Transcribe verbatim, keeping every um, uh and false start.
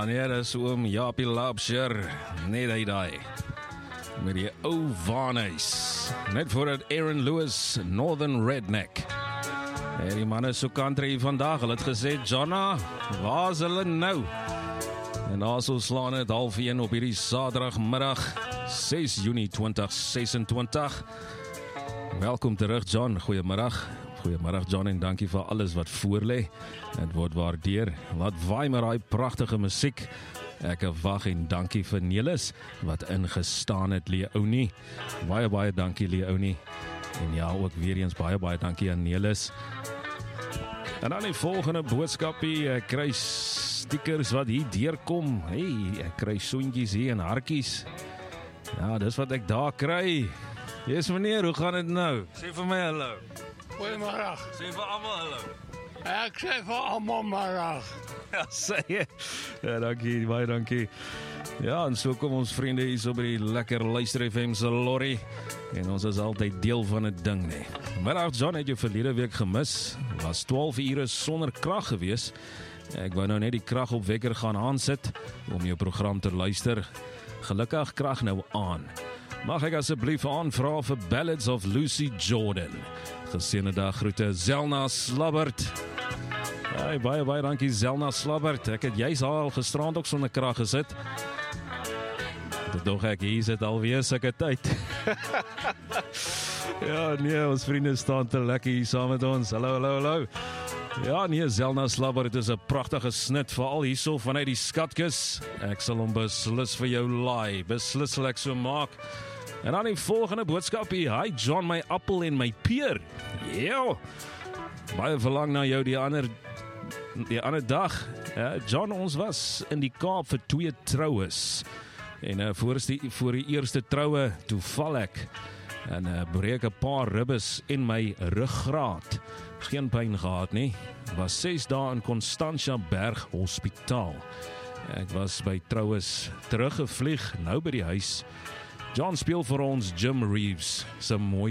Ja, nee, dis oom Japie Lapsher, net hy daai, met die ou Vaneis, net voordat Aaron Lewis, Northern Redneck. En die manne so country vandag, hulle het gesê, Jonna, waar is hulle nou? En daar so slaan het half een op hierdie Saterdagmiddag, ses Junie twintig sesentwintig. Welkom terug, John, goeiemiddag. Goeiemiddag, John, en dankie vir alles wat voorlê. Het word waardeer. Wat waai met daai pragtige musiek. Ek wag en dankie vir Nelis, wat ingestaan het, Leonie. Baie, baie dankie, Leonie. En ja, ook weer eens baie, baie dankie aan Nelis. En dan die volgende boodskapie, ek kry stickers wat hier deurkom. Hey, ek kry soentjies hier en hartjies. Ja, dis wat ek daar kry. Yes, meneer, hoe gaan dit nou? Sê vir my hallo. Goeiemiddag. Sê vir almal hallo. Ek sê vir almal middag. Ja, sê jy. Ja, dankie, baie dankie. Ja, en so kom ons vriende hier so by die lekker Luister F M se lorry. En ons is altyd deel van 'n ding, nee. Middag, John, het jou verlede week gemis. Was twaalf ure sonder krag gewees. Ek wou nou net die kragopwekker gaan aansit om jou program te luister. Gelukkig krag nou aan. Mag ek asseblief aanvra vir Ballads of Lucy Jordan. Geseënde dag, groete Zelna Slabbert. Hey, baie, baie dankie Zelna Slabbert. Ek het juist al gisterand ook sonder krag gesit. Dit dog ek, hier sit alweer sulke tyd. Ja, nee, ons vriende staan te lekker hier saam met ons. Hallo, hallo, hallo. Ja, nee, Zelna Slabbert is 'n pragtige snit, veral hierso vanuit die skatkis. Ek sal hom beslis vir jou laai, beslis sal ek so maak. En dan die volgende boodskap hier, hi John, my appel en my peer. Ja, baie verlang na jou die ander, die ander dag. Uh, John, ons was in die Kaap vir twee troues. En uh, voor, die, voor die eerste troue, toe val ek. En uh, breek 'n paar ribbes in my ruggraat. Geen pyn gehad nie. Was ses dae in Constantia Berg Hospitaal. Ek was by troues teruggevlieg, nou by die huis. John speel vir ons Jim Reeves, se mooi